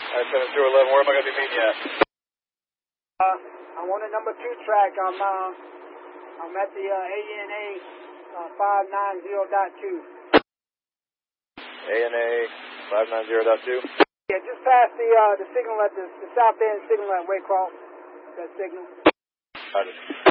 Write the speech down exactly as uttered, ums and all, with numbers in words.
Alright, seven two eleven, where am I going to be meeting you at? Uh, I'm on the number two track. I'm, uh, I'm at the uh, A N A uh, five nine zero point two. A N A five nine zero point two? Yeah, just past the uh, the signal at the, the south end signal at Waycross. That signal. Roger.